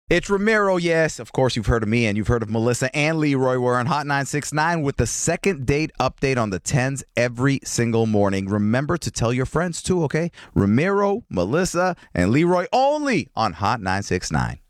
It's Ramiro, yes. Of course, you've heard of me and you've heard of Melissa and Leroy. We're on Hot 969 with the second date update on the 10s every single morning. Remember to tell your friends too, okay? Ramiro, Melissa, and Leroy only on Hot 969.